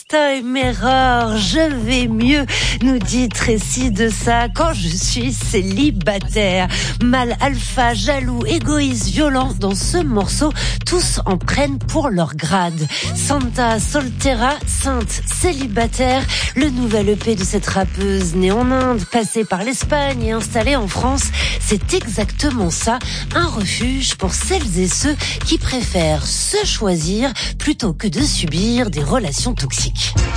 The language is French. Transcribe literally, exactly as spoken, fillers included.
time error, je vais mieux, nous dit Tracy de ça quand je suis célibataire. Mal alpha, jaloux, égoïste, violent, dans ce morceau, tous en prennent pour leur grade. Santa Soltera, sainte célibataire, le nouvel E P de cette rappeuse née en Inde, passée par l'Espagne et installée en France, c'est exactement ça, un refuge pour celles et ceux qui préfèrent se choisir plutôt que de subir des relations toxiques.